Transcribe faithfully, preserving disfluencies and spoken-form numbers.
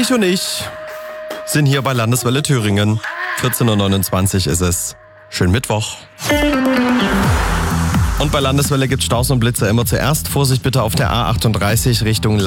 Ich und ich sind hier bei Landeswelle Thüringen. vierzehn Uhr neunundzwanzig ist es. Schönen Mittwoch. Und bei Landeswelle gibt's Staus und Blitzer immer zuerst. Vorsicht bitte auf der A achtunddreißig Richtung